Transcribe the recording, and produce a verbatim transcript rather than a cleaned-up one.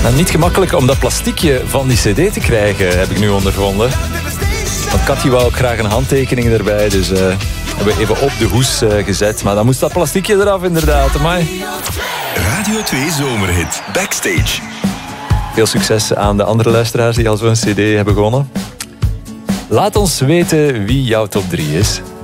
En niet gemakkelijk om dat plastiekje van die cd te krijgen, heb ik nu ondervonden. Want Katje wou ook graag een handtekening erbij, dus uh, hebben we even op de hoes uh, gezet. Maar dan moest dat plastiekje eraf inderdaad, amai. Radio twee Zomerhit Backstage. Veel succes aan de andere luisteraars die al zo'n cd hebben gewonnen. Laat ons weten wie jouw top drie is.